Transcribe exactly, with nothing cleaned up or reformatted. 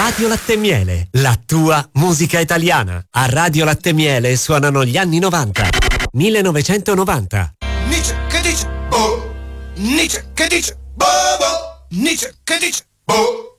Radio Latte e Miele, la tua musica italiana. A Radio Latte e Miele suonano gli anni novanta. millenovecentonovanta. Nietzsche che dice, boh, Nietzsche che dice, boh, boh, Nietzsche che dice, boh.